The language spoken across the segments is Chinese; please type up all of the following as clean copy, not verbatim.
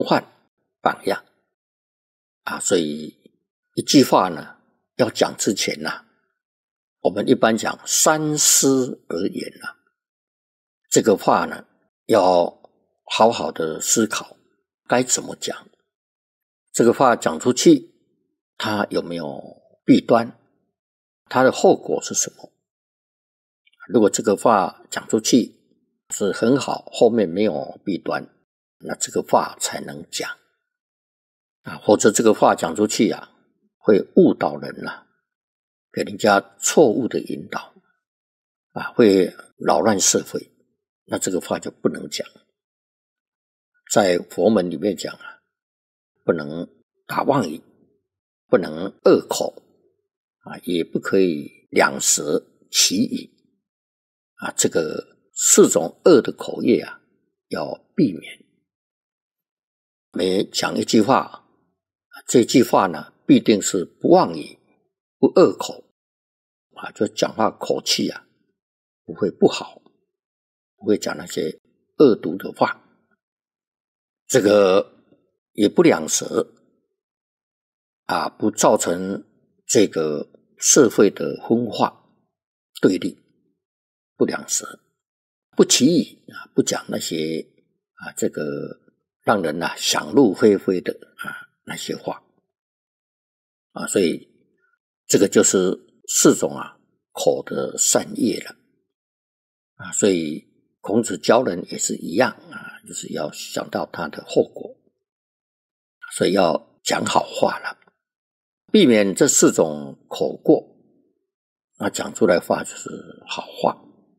范榜样所以一句话呢要讲之前我们一般讲三思而言这个话呢要好好的思考该怎么讲，这个话讲出去它有没有弊端，它的后果是什么。如果这个话讲出去是很好，后面没有弊端，那这个话才能讲或者这个话讲出去会误导人给人家错误的引导会扰乱社会，那这个话就不能讲。在佛门里面讲不能打妄语，不能恶口也不可以两舌绮语这个4种恶的口业要避免。每讲一句话，这句话呢必定是不妄语不恶口就讲话口气不会不好，不会讲那些恶毒的话，这个也不两舌不造成这个社会的分化对立，不两舌，不绮语不讲那些这个让人想入非非的那些话所以这个就是4种口的善业了所以孔子教人也是一样就是要想到他的后果，所以要讲好话了，避免这4种口过，讲出来话就是好话。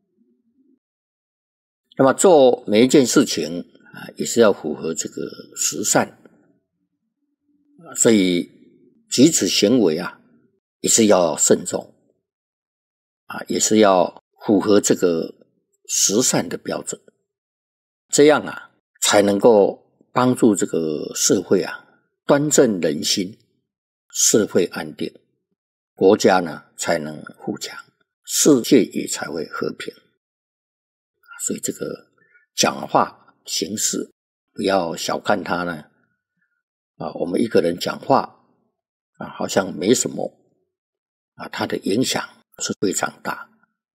那么做每一件事情也是要符合这个十善所以举止行为也是要慎重也是要符合这个十善的标准，这样才能够帮助这个社会端正人心，社会安定，国家呢才能富强，世界也才会和平。所以这个讲话行事不要小看它呢我们一个人讲话好像没什么它的影响是非常大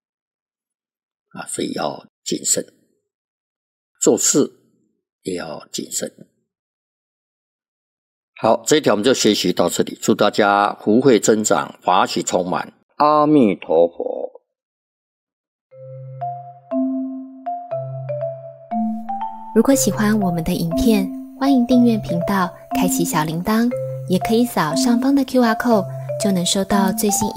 所以要谨慎，做事也要谨慎。好，这一条我们就学习到这里，祝大家福慧增长，法喜充满，阿弥陀佛。 如果喜欢我们的影片，欢迎订阅频道，开启小铃铛，也可以扫上方的 QR code，就能收到最新影